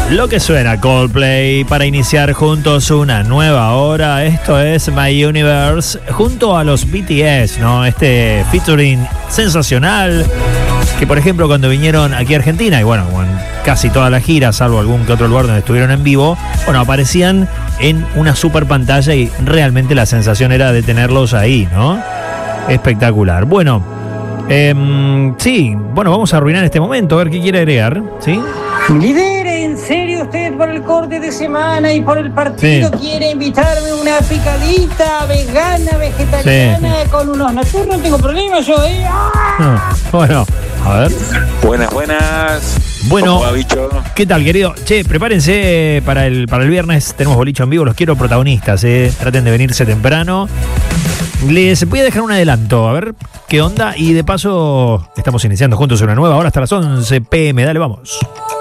Lo que suena Coldplay para iniciar juntos una nueva hora. Esto es My Universe junto a los BTS, ¿no? Este featuring sensacional que, por ejemplo, cuando vinieron aquí a Argentina, y bueno, en casi toda la gira, salvo algún que otro lugar donde estuvieron en vivo, bueno, aparecían en una super pantalla y realmente la sensación era de tenerlos ahí, ¿no? Espectacular. Bueno, sí, bueno, vamos a arruinar este momento, a ver qué quiere agregar, ¿sí? Lidere, ¿en serio usted por el corte de semana y por el partido quiere invitarme a una picadita vegana, vegetariana, con unos nachos? No tengo problema yo, ¿eh? Bueno, a ver. Buenas. Bueno, ¿cómo va, bicho? ¿Qué tal, querido? Che, prepárense para el viernes, tenemos bolicho en vivo, los quiero protagonistas, traten de venirse temprano. Les voy a dejar un adelanto, a ver qué onda, y de paso estamos iniciando juntos una nueva hora hasta las 11 p.m, dale, vamos.